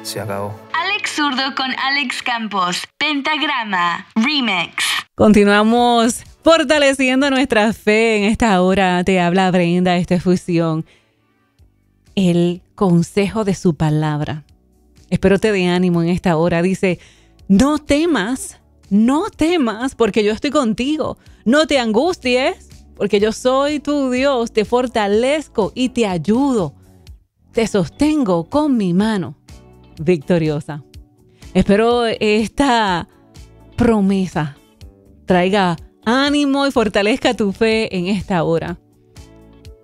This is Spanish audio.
Se acabó. Alex Zurdo con Alex Campos. Pentagrama Remix. Continuamos fortaleciendo nuestra fe en esta hora. Te habla Brenda, esta es Fusión. El consejo de su palabra. Espero te dé ánimo en esta hora. Dice, no temas, porque yo estoy contigo. No te angusties, porque yo soy tu Dios. Te fortalezco y te ayudo. Te sostengo con mi mano victoriosa. Espero esta promesa traiga ánimo y fortalezca tu fe en esta hora.